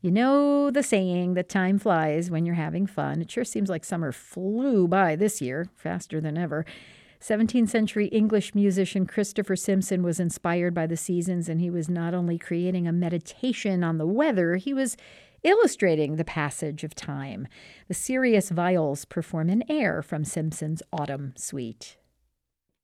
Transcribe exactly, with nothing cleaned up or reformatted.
You know the saying that time flies when you're having fun. It sure seems like summer flew by this year, faster than ever. seventeenth century English musician Christopher Simpson was inspired by the seasons, and he was not only creating a meditation on the weather, he was illustrating the passage of time. The Sirius Viols perform an air from Simpson's Autumn Suite.